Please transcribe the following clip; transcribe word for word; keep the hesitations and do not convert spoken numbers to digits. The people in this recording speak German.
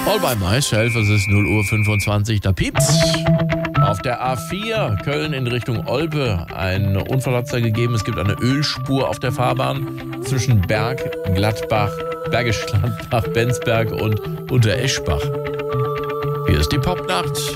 All by myself, es ist null Uhr fünfundzwanzig, da piept's. Auf der A vier Köln in Richtung Olpe ein Unfall hat's da gegeben. Es gibt eine Ölspur auf der Fahrbahn zwischen Berg, Gladbach, Bergisch Gladbach, Bensberg und Untereschbach. Hier ist die Popnacht.